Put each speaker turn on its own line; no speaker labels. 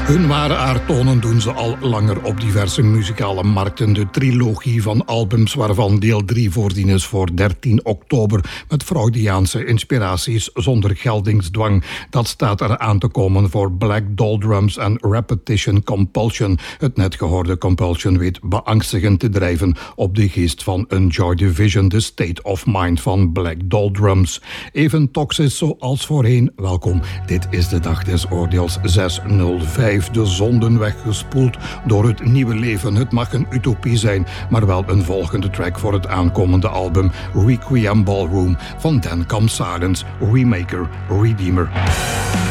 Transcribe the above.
Hun ware aard tonen doen ze al langer op diverse muzikale markten. De trilogie van albums waarvan deel 3 voorzien is voor 13 oktober... met Freudiaanse inspiraties zonder geldingsdwang. Dat staat er aan te komen voor Black Doldrums en Repetition Compulsion. Het net gehoorde Compulsion weet beangstigend te drijven op de geest van een Joy Division, de State of Mind van Black Doldrums. Even toxisch zoals voorheen. Welkom, dit is de dag des oordeels 605. De zonden weggespoeld door het nieuwe leven. Het mag een utopie zijn, maar wel een volgende track voor het aankomende album Requiem Ballroom van Then Comes Silence, Remaker, Redeemer.